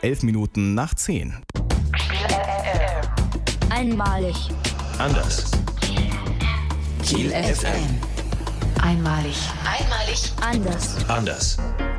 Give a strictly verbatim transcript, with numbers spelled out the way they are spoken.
elf Minuten nach zehn. Einmalig. Anders. Kiel F M. Einmalig. Einmalig. Anders. Anders.